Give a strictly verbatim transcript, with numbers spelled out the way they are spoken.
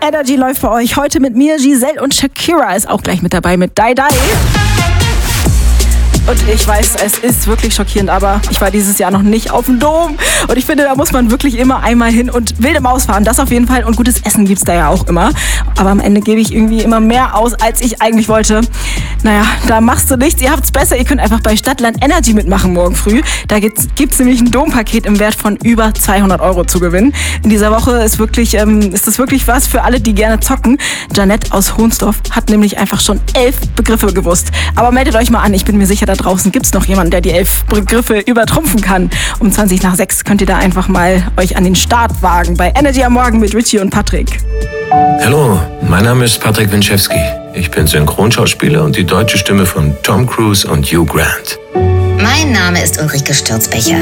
Energy läuft für euch heute mit mir. Giselle und Shakira ist auch gleich mit dabei mit Die Die. Und ich weiß, es ist wirklich schockierend, aber ich war dieses Jahr noch nicht auf dem Dom. Und ich finde, da muss man wirklich immer einmal hin und wilde Maus fahren. Das auf jeden Fall. Und gutes Essen gibt's da ja auch immer. Aber am Ende gebe ich irgendwie immer mehr aus, als ich eigentlich wollte. Naja, da machst du nichts. Ihr habt's besser. Ihr könnt einfach bei Stadtland Energy mitmachen morgen früh. Da gibt's, gibt's nämlich ein Dompaket im Wert von über zweihundert Euro zu gewinnen. In dieser Woche ist wirklich, ähm, ist das wirklich was für alle, die gerne zocken. Janette aus Hohnsdorf hat nämlich einfach schon elf Begriffe gewusst. Aber meldet euch mal an. Ich bin mir sicher, da draußen gibt's noch jemanden, der die elf Begriffe übertrumpfen kann. Um zwanzig nach sechs könnt ihr da einfach mal euch an den Start wagen bei Energy am Morgen mit Richie und Patrick. Hallo, mein Name ist Patrick Winczewski. Ich bin Synchronschauspieler und die deutsche Stimme von Tom Cruise und Hugh Grant. Mein Name ist Ulrike Sturzbecher.